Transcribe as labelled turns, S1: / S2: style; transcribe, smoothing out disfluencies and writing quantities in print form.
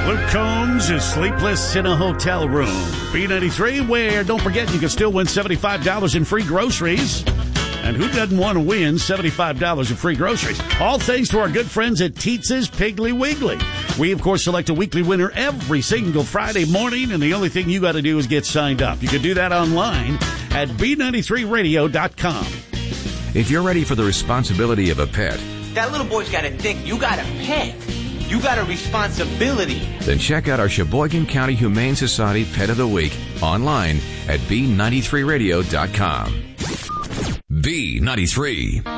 S1: Luke Combs is sleepless in a hotel room. B93, where, don't forget, you can still win $75 in free groceries. And who doesn't want to win $75 in free groceries? All thanks to our good friends at Teetz's Piggly Wiggly. We, of course, select a weekly winner every single Friday morning, and the only thing you got to do is get signed up. You can do that online at B93radio.com.
S2: If you're ready for the responsibility of a pet,
S3: that little boy's got to think you got a pet. You got a responsibility.
S2: Then check out our Sheboygan County Humane Society Pet of the Week online at B93radio.com. B93.